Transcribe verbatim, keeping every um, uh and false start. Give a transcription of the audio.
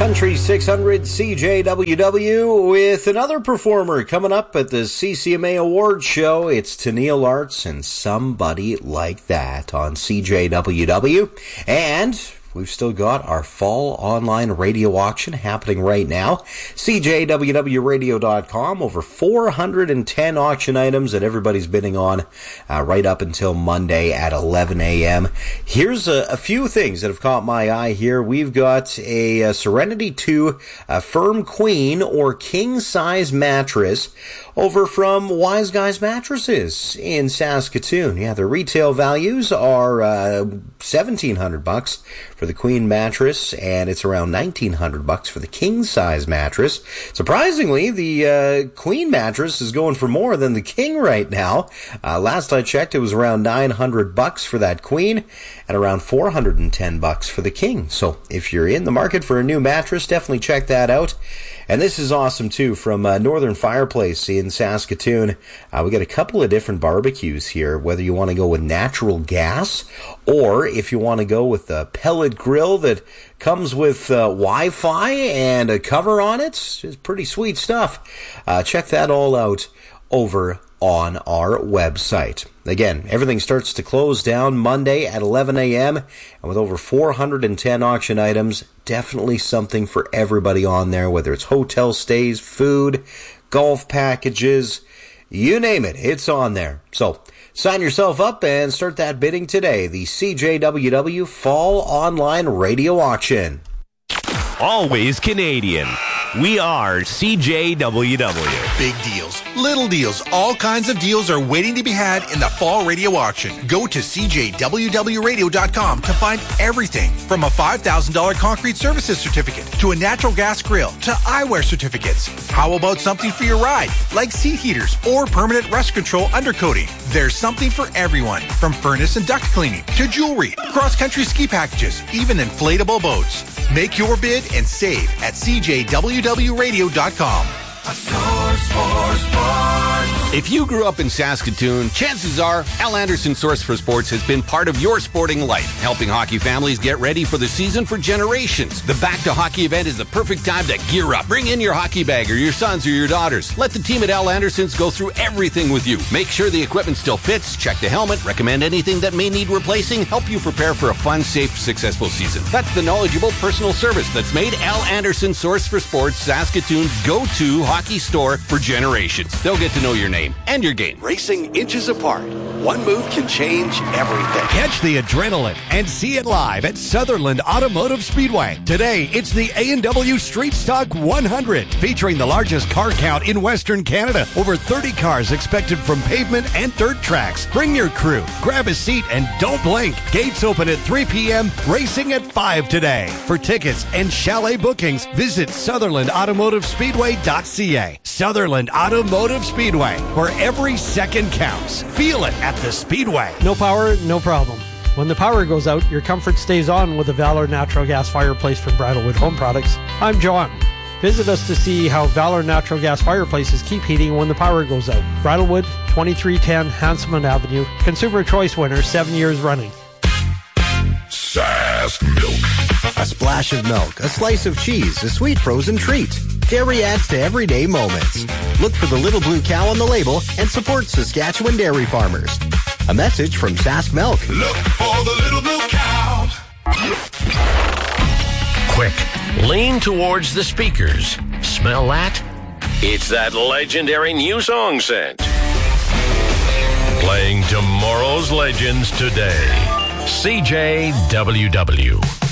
Country six hundred C J W W with another performer coming up at the C C M A Awards show. It's Tenille Arts and Somebody Like That on C J W W. And we've still got our fall online radio auction happening right now. C J W W radio dot com, over four hundred ten auction items that everybody's bidding on uh, right up until Monday at eleven a.m. Here's a, a few things that have caught my eye here. We've got a, a Serenity two a firm queen or king size mattress over from Wise Guys Mattresses in Saskatoon. Yeah, the retail values are uh, seventeen hundred bucks for the queen mattress, and it's around nineteen hundred bucks for the king size mattress. Surprisingly, the uh, queen mattress is going for more than the king right now. Uh, last I checked, it was around nine hundred bucks for that queen and around four hundred ten bucks for the king. So if you're in the market for a new mattress, definitely check that out. And this is awesome, too, from uh, Northern Fireplace in Saskatoon. Uh, we got a couple of different barbecues here, whether you want to go with natural gas or if you want to go with the pellet grill that comes with uh, Wi-Fi and a cover on it. It's pretty sweet stuff. Uh, check that all out over on our website. Again, everything starts to close down Monday at eleven a.m. and with over four hundred ten auction items, definitely something for everybody on there, whether it's hotel stays, food, golf packages, you name it, it's on there. So sign yourself up and start that bidding today. The C J W W Fall Online Radio Auction. Always Canadian. We are C J W W. Big deals, little deals, all kinds of deals are waiting to be had in the fall radio auction. Go to C J W W radio dot com to find everything from a five thousand dollars concrete services certificate to a natural gas grill to eyewear certificates. How about something for your ride, like seat heaters or permanent rust control undercoating? There's something for everyone, from furnace and duct cleaning to jewelry, cross-country ski packages, even inflatable boats. Make your bid and save at C J W W radio dot com. A source for sports. If you grew up in Saskatoon, chances are Al Anderson Source for Sports has been part of your sporting life, helping hockey families get ready for the season for generations. The Back to Hockey event is the perfect time to gear up. Bring in your hockey bag or your sons or your daughters. Let the team at Al Anderson's go through everything with you. Make sure the equipment still fits, check the helmet, recommend anything that may need replacing, help you prepare for a fun, safe, successful season. That's the knowledgeable personal service that's made Al Anderson Source for Sports Saskatoon's go-to hockey store for generations. They'll get to know your name and your game. Racing inches apart. One move can change everything. Catch the adrenaline and see it live at Sutherland Automotive Speedway. Today, it's the A and W Street Stock one hundred, featuring the largest car count in Western Canada. Over thirty cars expected from pavement and dirt tracks. Bring your crew, grab a seat, and don't blink. Gates open at three p.m., racing at five today. For tickets and chalet bookings, visit Sutherland Automotive Speedway dot c a. Sutherland Automotive Speedway, where every second counts. Feel it at the Speedway. No power, no problem. When the power goes out, your comfort stays on with the Valor Natural Gas Fireplace from Bridlewood Home Products. I'm John. Visit us to see how Valor Natural Gas Fireplaces keep heating when the power goes out. Bridlewood, twenty-three ten Hanselman Avenue. Consumer Choice winner, seven years running. Sask Milk. A splash of milk, a slice of cheese, a sweet frozen treat. Dairy adds to everyday moments. Look for the little blue cow on the label and support Saskatchewan dairy farmers. A message from Sask Milk. Look for the little blue cow. Quick, lean towards the speakers. Smell that? It's that legendary new song scent. Playing tomorrow's legends today. C J W W.